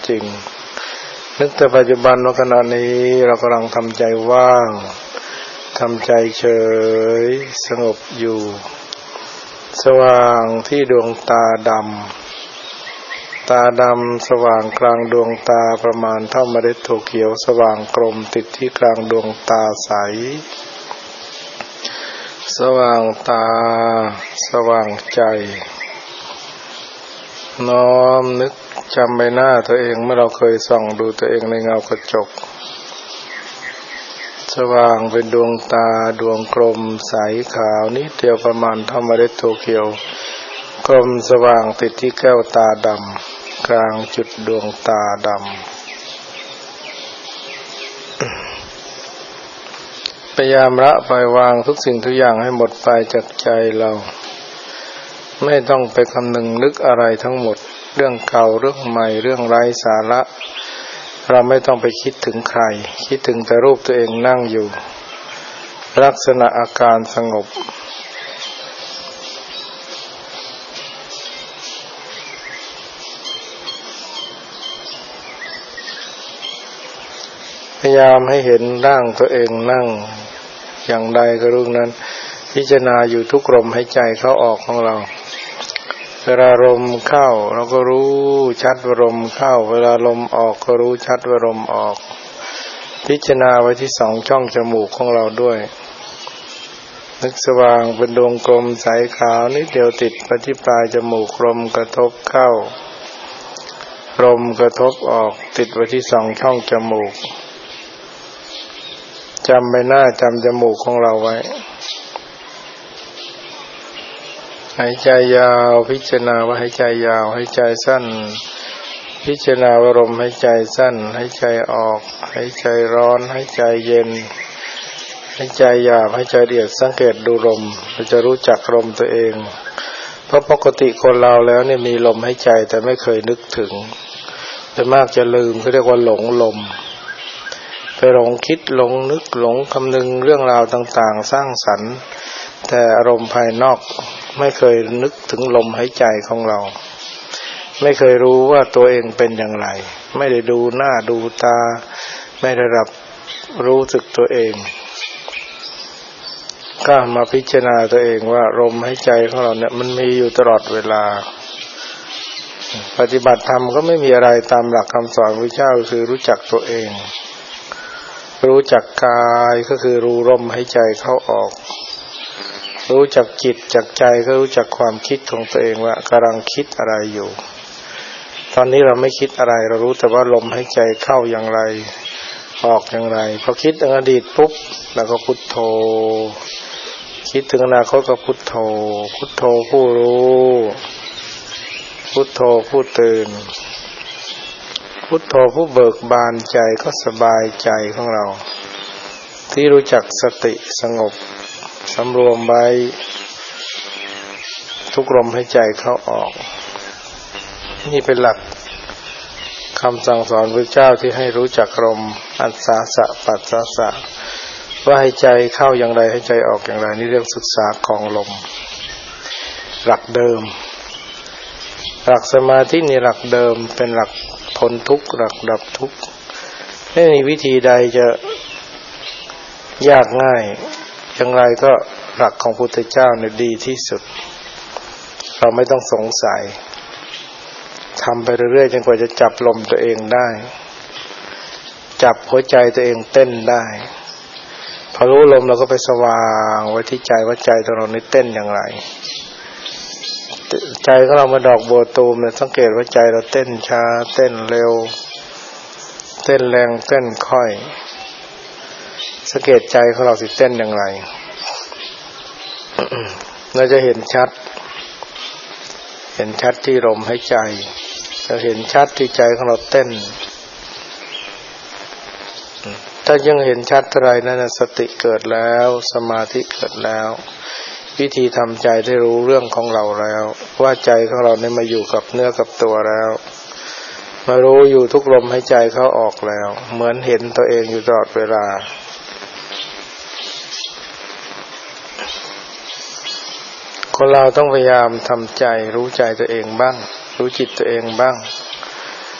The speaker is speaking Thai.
จริงนึกแต่ปัจจุบันว่าขณะนี้เรากำลังทำใจว่างทำใจเฉยสงบอยู่สว่างที่ดวงตาดำสว่างกลางดวงตาประมาณเท่าเมล็ดถั่วเขียวสว่างกลมติดที่กลางดวงตาใสสว่างตาสว่างใจน้อมนึกจำใบหน้าตัวเองเมื่อเราเคยส่องดูตัวเองในเงากระจกสว่างเป็นดวงตาดวงกลมใสขาวนิดเดียวประมาณเท่าเมล็ดถั่วเขียวกลมสว่างติดที่แก้วตาดำกลางจุดดวงตาดำพยายามละปล่อยวางทุกสิ่งทุกอย่างให้หมดไปจากใจเราไม่ต้องไปคำนึงนึกอะไรทั้งหมดเรื่องเก่าเรื่องใหม่เรื่องไร้สาระเราไม่ต้องไปคิดถึงใครคิดถึงแต่รูปตัวเองนั่งอยู่ลักษณะอาการสงบพยายามให้เห็นร่างตัวเองนั่งอย่างใดก็รู้นั้นพิจารณาอยู่ทุกลมหายใจเข้าออกของเราเวลาลมเข้าเราก็รู้ชัดว่าลมเข้าเวลาลมออกก็รู้ชัดว่าลมออกพิจารณาไว้ที่สองช่องจมูกของเราด้วยนึกสว่างเป็นดวงกลมใสขาวนิดเดียวติดไปที่ปลายจมูกลมกระทบเข้าลมกระทบออกติดไว้ที่สองช่องจมูกจำใบหน้าจำจมูกของเราไว้หายใจยาวพิจารณาว่าหายใจยาวหายใจสั้นพิจารณาว่าลมหายใจสั้นหายใจออกหายใจร้อนหายใจเย็นหายใจหยาบหายใจละเอียดสังเกตดูลมเราจะรู้จักลมตัวเองเพราะปกติคนเราแล้วเนี่ยมีลมหายใจแต่ไม่เคยนึกถึงแต่มากจะลืมเขาเรียกว่าหลงลมไปหลงคิดหลงนึกหลงคำนึงเรื่องราวต่างๆสร้างสรรค์แต่อารมณ์ภายนอกไม่เคยนึกถึงลมหายใจของเราไม่เคยรู้ว่าตัวเองเป็นอย่างไรไม่ได้ดูหน้าดูตาไม่ได้รับรู้สึกตัวเองก็มาพิจารณาตัวเองว่าลมหายใจของเราเนี่ยมันมีอยู่ตลอดเวลาปฏิบัติธรรมก็ไม่มีอะไรตามหลักคำสอนพระพุทธเจ้าคือรู้จักตัวเองรู้จักกายก็คือรู้ลมหายใจเข้าออกรู้จักจิตจักใจก็รู้จักความคิดของตัวเองว่ากำลังคิดอะไรอยู่ตอนนี้เราไม่คิดอะไรเรารู้แต่ว่าลมหายใจเข้าอย่างไรออกอย่างไรพอคิดถึงอดีตปุ๊บแล้วก็พุทโธคิดถึงอนาคตก็พุทโธพุทโธผู้รู้พุทโธผู้ตื่นพุทโธผู้เบิกบานใจก็สบายใจของเราที่รู้จักสติสงบสำรวมไว้ทุกลมหายใจเข้าออกนี่เป็นหลักคำสั่งสอนพระเจ้าที่ให้รู้จักลมอัศสาสะปัสสาสะว่าหายใจเข้าอย่างไรหายใจออกอย่างไรนี่เรื่องศึกษาของลมหลักเดิมหลักสมาธินี่หลักเดิมเป็นหลักพ้นทุกข์หลักดับทุกข์ไม่มีวิธีใดจะยากง่ายอย่างไรก็หลักของพุทธเจ้าเนี่ยดีที่สุดเราไม่ต้องสงสัยทำไปเรื่อยๆจนกว่าจะจับลมตัวเองได้จับหัวใจตัวเองเต้นได้พอรู้ลมเราก็ไปสว่างไว้ที่ใจว่าใจของเรานี่เต้นอย่างไรใจของเรามาดอกบัวตูมเนี่ยสังเกตว่าใจเราเต้นช้าเต้นเร็วเต้นแรงเต้นค่อยสังเกตใจของเราสิเต้นอย่างไร เราจะเห็นชัดที่ลมหายใจเราเห็นชัดที่ใจของเราเต้นถ้ายังเห็นชัดเท่าไรนั่นสติเกิดแล้วสมาธิเกิดแล้ววิธีทำใจได้รู้เรื่องของเราแล้วว่าใจของเราเนี่ยมาอยู่กับเนื้อกับตัวแล้วมารู้อยู่ทุกลมหายใจเข้าออกแล้วเหมือนเห็นตัวเองอยู่ตลอดเวลาคนเราต้องพยายามทำใจรู้ใจตัวเองบ้างรู้จิตตัวเองบ้าง